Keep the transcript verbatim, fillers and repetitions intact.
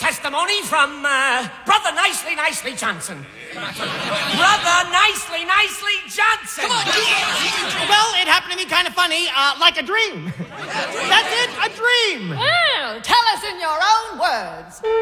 testimony from uh, Brother Nicely Nicely Johnson. Brother Nicely Nicely Johnson. Come on, Well, it happened to me kind of funny, uh, like a dream. That's it, a dream. Well, tell us in your own words.